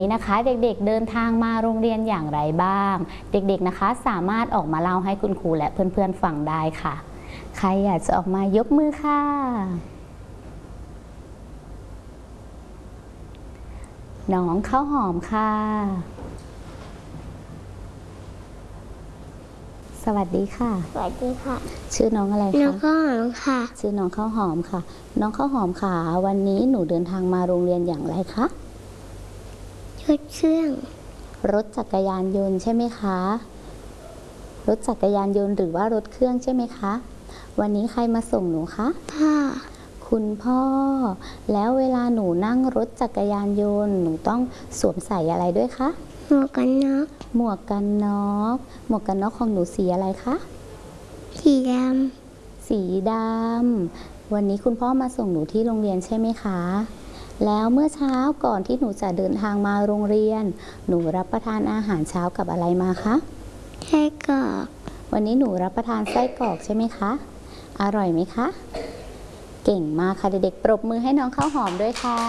นี้นะคะเด็กๆเดินทางมาโรงเรียนอย่างไรบ้างเด็กๆนะคะสามารถออกมาเล่าให้คุณครูและเพื่อนๆฟังได้ค่ะใครอยากจะออกมายกมือค่ะน้องข้าวหอมค่ะสวัสดีค่ะสวัสดีค่ะชื่อน้องอะไรคะน้องข้าวหอมค่ะชื่อน้องข้าวหอมค่ะน้องข้าวหอมค่ะวันนี้หนูเดินทางมาโรงเรียนอย่างไรคะรถเครื่องรถจักรยานยนต์ใช่ไหมคะรถจักรยานยนต์หรือว่ารถเครื่องใช่ไหมคะวันนี้ใครมาส่งหนูคะพ่อคุณพ่อแล้วเวลาหนูนั่งรถจักรยานยนต์หนูต้องสวมใส่อะไรด้วยคะหมวกกันน็อกหมวกกันน็อกหมวกกันน็อกของหนูสีอะไรคะสีดสีดำวันนี้คุณพ่อมาส่งหนูที่โรงเรียนใช่ไหมคะแล้วเมื่อเช้าก่อนที่หนูจะเดินทางมาโรงเรียนหนูรับประทานอาหารเช้ากับอะไรมาคะไส้กรอกวันนี้หนูรับประทานไส้กรอกใช่ไหมคะอร่อยไหมคะเก่งมากค่ะเด็กๆปรบมือให้น้องข้าวหอมด้วยค่ะ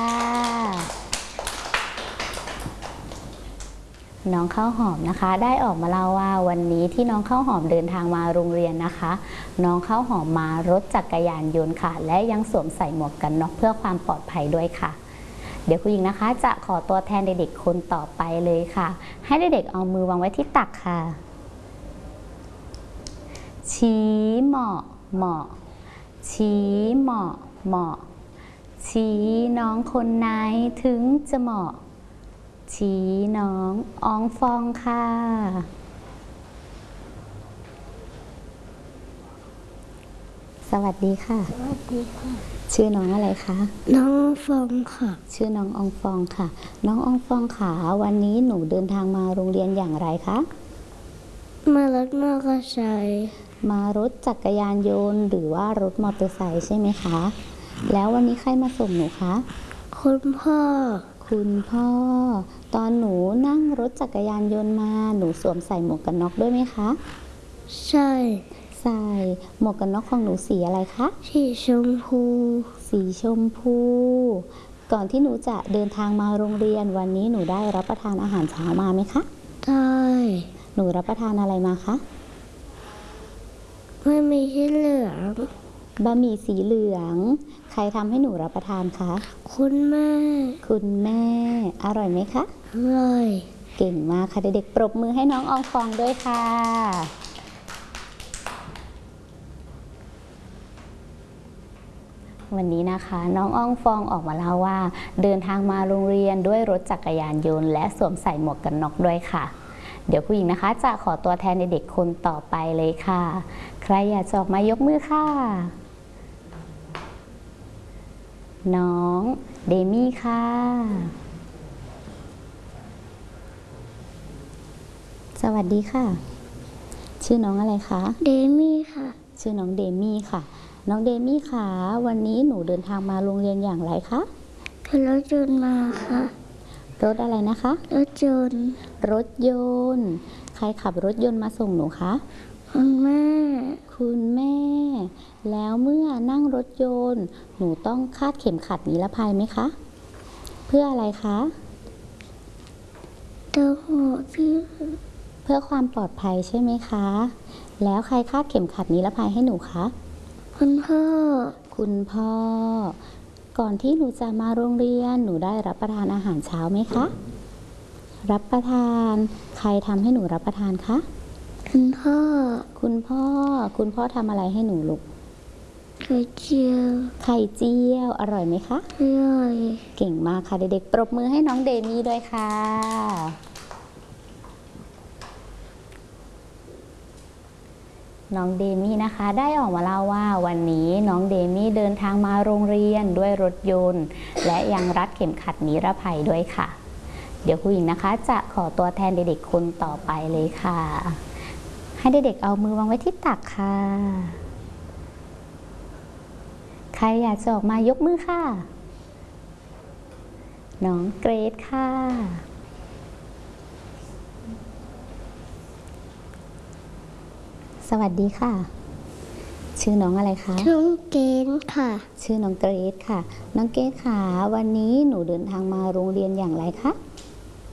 น้องข้าวหอมนะคะได้ออกมาเล่าว่าวันนี้ที่น้องข้าวหอมเดินทางมาโรงเรียนนะคะน้องข้าวหอมมารถจักรยานยนต์ค่ะและยังสวมใส่หมวกกันน็อกเพื่อความปลอดภัยด้วยค่ะเดี๋ยวคุณหญิงนะคะจะขอตัวแทนเด็กๆคนต่อไปเลยค่ะให้เด็กๆเอามือวางไว้ที่ตักค่ะชี้เหมาะเหมาะชี้เหมาะเหมาะชี้น้องคนไหนถึงจะเหมาะชี้น้องอองฟองค่ะสวัสดีค่ะสวัสดีค่ะชื่อน้องอะไรคะน้องฟองค่ะชื่อน้องอองฟองค่ะน้องอองฟองค่ะวันนี้หนูเดินทางมาโรงเรียนอย่างไรคะมารถมอเตอร์ไซค์มารถจักรยานยนต์หรือว่ารถมอเตอร์ไซค์ใช่ไหมคะแล้ววันนี้ใครมาส่งหนูคะคุณพ่อตอนหนูนั่งรถจักรยานยนต์มาหนูสวมใส่หมวกกันน็อกด้วยไหมคะใช่ใส่หมวกกันน็อกของหนูสีอะไรคะสีชมพูก่อนที่หนูจะเดินทางมาโรงเรียนวันนี้หนูได้รับประทานอาหารเช้ามาไหมคะได้หนูรับประทานอะไรมาคะไม่มีสีเหลืองบะหมี่สีเหลืองใครทำให้หนูรับประทานคะคุณแม่อร่อยไหมคะอร่อยเก่งมากค่ะเด็กๆปรบมือให้น้องอองฟองด้วยค่ะวันนี้นะคะน้องอองฟองออกมาเล่าว่าเดินทางมาโรงเรียนด้วยรถจักรยานยนต์และสวมใส่หมวกกันน็อกด้วยค่ะเดี๋ยวผู้หญิงนะคะจะขอตัวแทนเด็กๆคนต่อไปเลยค่ะใครอยากจะออกมายกมือค่ะน้องเดมี่ค่ะสวัสดีค่ะชื่อน้องอะไรคะเดมี่ค่ะชื่อน้องเดมี่ค่ะน้องเดมี่ค่ะวันนี้หนูเดินทางมาโรงเรียนอย่างไรคะขับรถยนต์มาค่ะรถอะไรนะคะรถยนต์ใครขับรถยนต์มาส่งหนูคะคุณแม่แล้วเมื่อนั่งรถยนต์หนูต้องคาดเข็มขัดนิรภัยไหมคะเพื่ออะไรคะเพื่อความปลอดภัยใช่ไหมคะแล้วใครคาดเข็มขัดนิรภัยให้หนูคะคุณพ่อก่อนที่หนูจะมาโรงเรียนหนูได้รับประทานอาหารเช้าไหมคะรับประทานใครทำให้หนูรับประทานคะคุณพ่อทำอะไรให้หนูลูกไข่เจียวอร่อยไหมคะอร่อยเก่งมากค่ะเด็กๆปรบมือให้น้องเดมี่ด้วยค่ะน้องเดมี่นะคะได้ออกมาเล่าว่าวันนี้น้องเดมี่เดินทางมาโรงเรียนด้วยรถยนต์และยังรัดเข็มขัดนิรภัยด้วยค่ะเดี๋ยวผู้หญิงนะคะจะขอตัวแทนเด็กๆคนต่อไปเลยค่ะให้เด็กๆเอามือวางไว้ที่ตักค่ะใครอยากจะออกมายกมือค่ะน้องเกรซค่ะสวัสดีค่ะชื่อน้องอะไรคะน้องเกดค่ะชื่อน้องเกรซค่ะน้องเกรซค่ะวันนี้หนูเดินทางมาโรงเรียนอย่างไรคะ